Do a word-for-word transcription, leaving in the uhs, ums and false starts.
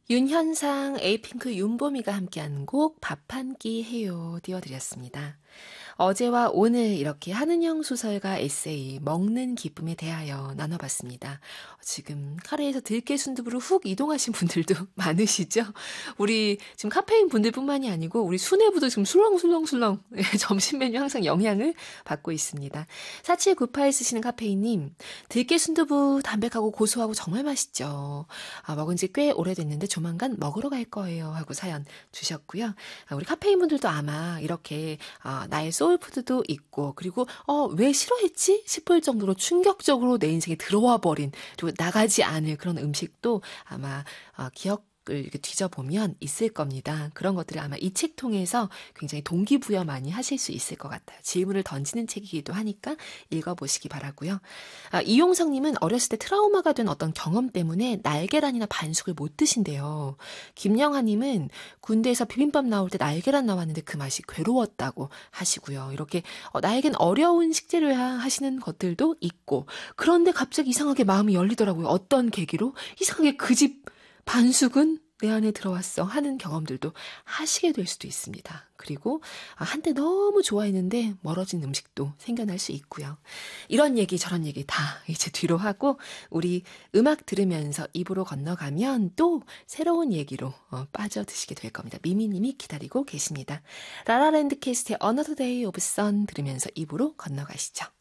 윤현상, 에이핑크, 윤보미가 함께한 곡 밥 한 끼 해요 띄워드렸습니다. 어제와 오늘 이렇게 한은영 소설가 에세이 먹는 기쁨에 대하여 나눠봤습니다. 지금 카레에서 들깨 순두부로 훅 이동하신 분들도 많으시죠? 우리 지금 카페인 분들뿐만이 아니고 우리 수뇌부도 지금 술렁술렁술렁 점심 메뉴 항상 영향을 받고 있습니다. 사칠구팔 쓰시는 카페인님, 들깨 순두부 담백하고 고소하고 정말 맛있죠. 아, 먹은 지 꽤 오래됐는데 조만간 먹으러 갈 거예요 하고 사연 주셨고요. 아, 우리 카페인 분들도 아마 이렇게 아, 나의 소울푸드도 있고, 그리고 어, 왜 싫어했지 싶을 정도로 충격적으로 내 인생에 들어와 버린, 그리고 나가지 않을 그런 음식도 아마 어, 기억 을 이렇게 뒤져보면 있을 겁니다. 그런 것들을 아마 이 책 통해서 굉장히 동기부여 많이 하실 수 있을 것 같아요. 질문을 던지는 책이기도 하니까 읽어보시기 바라고요. 아, 이용성님은 어렸을 때 트라우마가 된 어떤 경험 때문에 날계란이나 반숙을 못 드신대요. 김영하님은 군대에서 비빔밥 나올 때 날계란 나왔는데 그 맛이 괴로웠다고 하시고요. 이렇게 어, 나에겐 어려운 식재료야 하시는 것들도 있고, 그런데 갑자기 이상하게 마음이 열리더라고요. 어떤 계기로? 이상하게 그 집 반숙은 내 안에 들어왔어 하는 경험들도 하시게 될 수도 있습니다. 그리고 한때 너무 좋아했는데 멀어진 음식도 생겨날 수 있고요. 이런 얘기 저런 얘기 다 이제 뒤로 하고 우리 음악 들으면서 입으로 건너가면 또 새로운 얘기로 어, 빠져드시게 될 겁니다. 미미님이 기다리고 계십니다. 라라랜드 캐스트의 Another Day of Sun 들으면서 입으로 건너가시죠.